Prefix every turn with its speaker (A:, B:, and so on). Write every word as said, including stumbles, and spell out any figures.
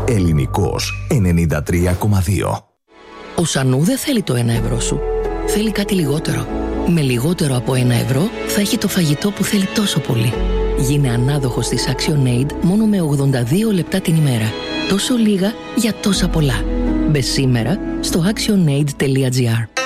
A: Ελληνικός ενενήντα τρία κόμμα δύο.
B: Ο Σανού δεν θέλει το ένα ευρώ σου. Θέλει κάτι λιγότερο. Με λιγότερο από ένα ευρώ θα έχει το φαγητό που θέλει τόσο πολύ. Γίνε ανάδοχος της ActionAid μόνο με ογδόντα δύο λεπτά την ημέρα. Τόσο λίγα για τόσα πολλά. Μπες σήμερα στο actionaid τελεία gr.